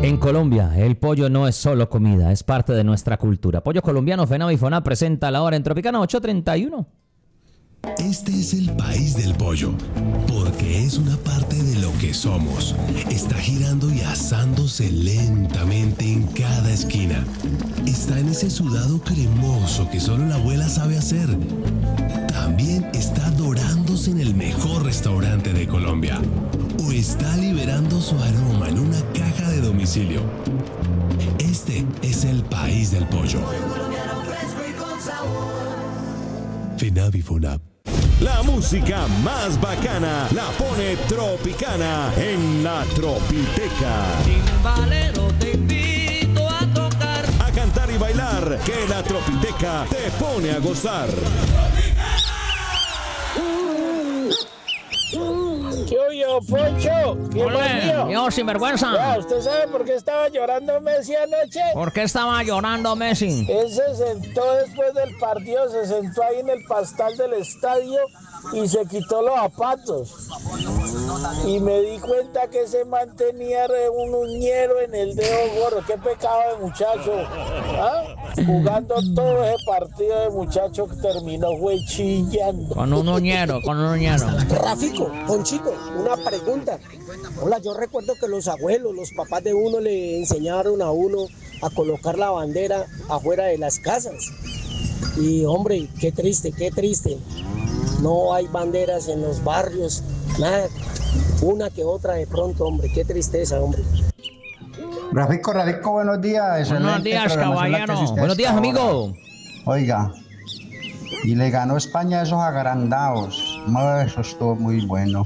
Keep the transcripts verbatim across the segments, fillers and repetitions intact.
En Colombia, el pollo no es solo comida, es parte de nuestra cultura. Pollo Colombiano, FENAVI y FONAP presenta la hora en Tropicana ocho treinta y uno. Este es el país del pollo, porque es una parte de lo que somos. Está girando y asándose lentamente en cada esquina. Está en ese sudado cremoso que solo la abuela sabe hacer. También está dorándose en el mejor restaurante de Colombia. O está liberando su aroma en una caja de domicilio. Este es el país del pollo. FENAVI y FONAP. La música más bacana la pone Tropicana en la Tropiteca. Timbalero, te invito a tocar, A cantar y bailar, que la Tropiteca te pone a gozar. ¿Qué oyó, Poncho? ¿Qué más mío? Yo, sinvergüenza. Ya, ¿usted sabe por qué estaba llorando Messi anoche? ¿Por qué estaba llorando Messi? Él se sentó después del partido, se sentó ahí en el pastal del estadio y se quitó los zapatos. Y me di cuenta que ese man tenía un uñero en el dedo gordo. Qué pecado de muchacho. ¿Ah? Jugando todo ese partido de muchacho que terminó fue chillando. Con un uñero, con un uñero. Rafico, Ponchito, una pregunta. Hola, yo recuerdo que los abuelos, los papás de uno le enseñaron a uno a colocar la bandera afuera de las casas. Y hombre, qué triste, qué triste. No hay banderas en los barrios, nada. Una que otra de pronto, hombre, qué tristeza, hombre. Rafico, Rafico, buenos días. Buenos días, caballero. Buenos días, amigo. Oiga, y le ganó España a esos agrandados. No, eso estuvo muy bueno.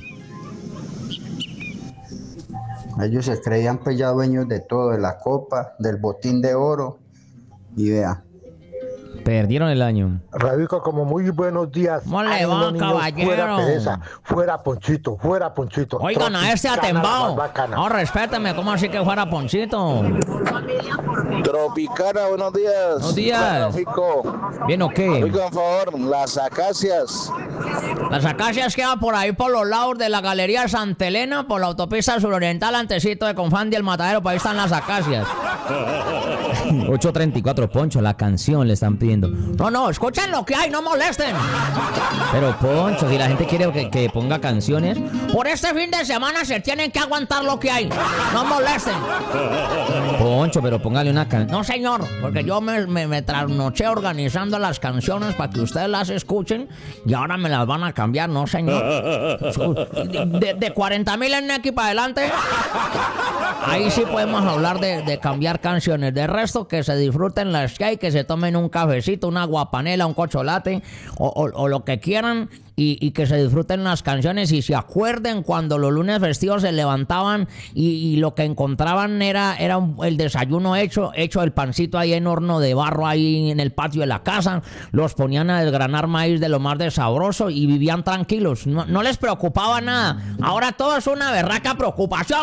Ellos se creían pues ya dueños de todo, de la copa, del botín de oro. Y vea. Perdieron el año. Rabico, como muy buenos días. ¿Cómo le va, caballero? Fuera Pereza, fuera Ponchito, fuera Ponchito. Oigan a este Tropicana, atembao. la más bacana. No, respéteme, ¿cómo así que fuera Ponchito? Tropicana, buenos días. Buenos días. Tráfico. ¿Bien o qué? Oigan, por favor, las acacias. Las acacias quedan por ahí por los lados de la Galería Santa Elena, por la autopista suroriental, antecito de Confandi el Matadero, por ahí están las acacias. ocho treinta y cuatro, Poncho, la canción le están pidiendo. No, no, escuchen lo que hay, no molesten. Pero Poncho, si la gente quiere que, que ponga canciones, por este fin de semana se tienen que aguantar lo que hay. No molesten. Poncho, pero póngale una canción. No, señor, porque yo me, me, me trasnoché organizando las canciones para que ustedes las escuchen y ahora me las van a cambiar, no, señor. De, de cuarenta mil en Neki para adelante, ahí sí podemos hablar de, de cambiar canciones. De resto, que se disfruten las que hay, que se tomen un cafecito, una guapanela, un cocholate o, o, o lo que quieran y, y que se disfruten las canciones y se acuerden cuando los lunes festivos se levantaban y, y lo que encontraban era, era un, el desayuno hecho, hecho el pancito ahí en horno de barro ahí en el patio de la casa, los ponían a desgranar maíz de lo más de sabroso y vivían tranquilos, no, no les preocupaba nada. Ahora todo es una berraca preocupación.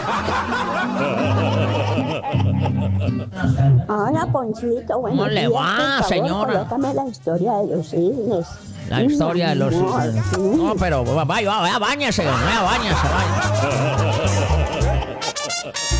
Hola, Ponchito, buenos ¿Cómo le días, va, por favor, señora? Colócame la historia de los cisnes. La historia de los... amor, sí. No, pero vaya, vaya, báñese, vaya, báñese, vaya.